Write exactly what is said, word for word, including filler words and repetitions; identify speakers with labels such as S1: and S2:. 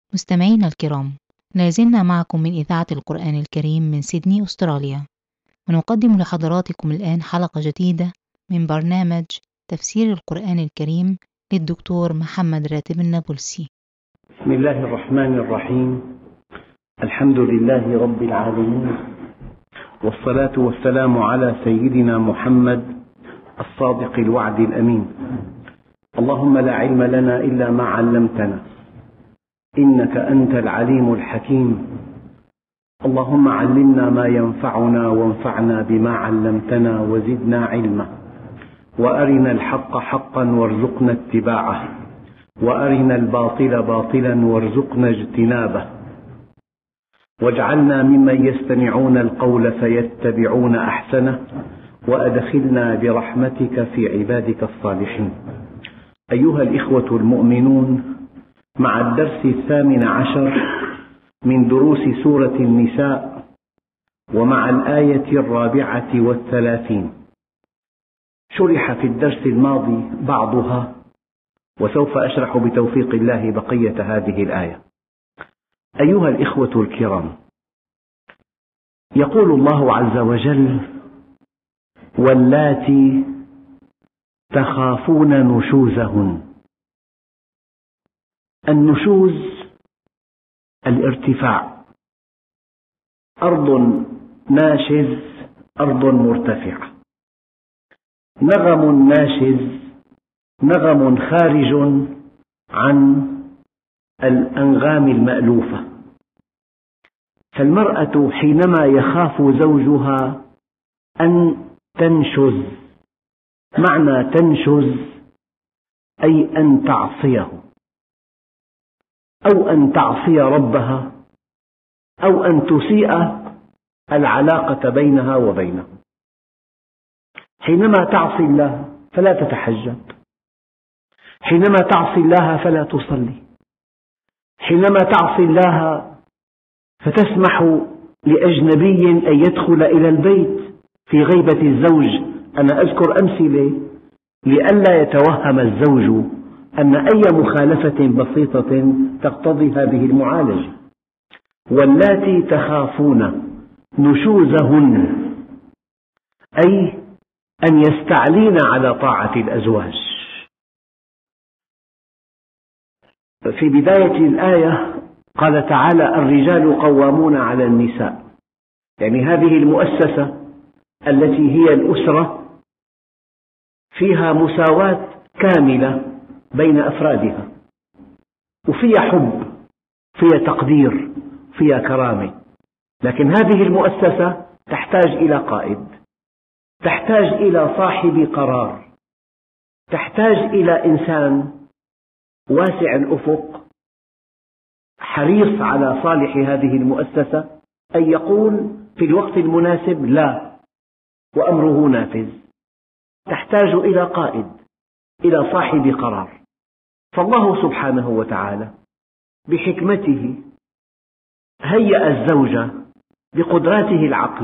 S1: مستمعينا الكرام، لازلنا معكم من إذاعة القرآن الكريم من سيدني أستراليا، ونقدم لحضراتكم الآن حلقة جديدة من برنامج تفسير القرآن الكريم للدكتور محمد راتب النابلسي.
S2: بسم الله الرحمن الرحيم. الحمد لله رب العالمين، والصلاة والسلام على سيدنا محمد الصادق الوعد الأمين. اللهم لا علم لنا إلا ما علمتنا، إنك أنت العليم الحكيم. اللهم علمنا ما ينفعنا وانفعنا بما علمتنا وزدنا علما، وأرنا الحق حقا وارزقنا اتباعه، وأرنا الباطل باطلا وارزقنا اجتنابه، واجعلنا ممن يستمعون القول فيتبعون أحسنه، وأدخلنا برحمتك في عبادك الصالحين. أيها الإخوة المؤمنون، مع الدرس الثامن عشر من دروس سورة النساء، ومع الآية الرابعة والثلاثين. شرح في الدرس الماضي بعضها، وسوف أشرح بتوفيق الله بقية هذه الآية. أيها الإخوة الكرام، يقول الله عز وجل: واللاتي تخافون نشوزهن. النشوز الارتفاع، أرض ناشز، أرض مرتفعة. نغم ناشز، نغم خارج عن الأنغام المألوفة. فالمرأة حينما يخاف زوجها أن تنشز، معنى تنشز أي أن تعصيه، أو أن تعصي ربها، أو أن تسيء العلاقة بينها وبينه. حينما تعصي الله فلا تتحجب، حينما تعصي الله فلا تصلي، حينما تعصي الله فتسمح لأجنبي أن يدخل إلى البيت في غيبة الزوج. أنا أذكر أمثلة لئلا يتوهم الزوج أن أي مخالفة بسيطة تقتضي هذه المعالجة. واللاتي تخافون نشوزهن، أي أن يستعلين على طاعة الأزواج. في بداية الآية قال تعالى: الرجال قوامون على النساء، يعني هذه المؤسسة التي هي الأسرة فيها مساواة كاملة بين أفرادها، وفيها حب، فيها تقدير، فيها كرامة. لكن هذه المؤسسة تحتاج إلى قائد، تحتاج إلى صاحب قرار، تحتاج إلى إنسان واسع الأفق حريص على صالح هذه المؤسسة، أن يقول في الوقت المناسب لا، وأمره نافذ. تحتاج إلى قائد، إلى صاحب قرار. فالله سبحانه وتعالى بحكمته هيأ الزوج بقدراته العقلية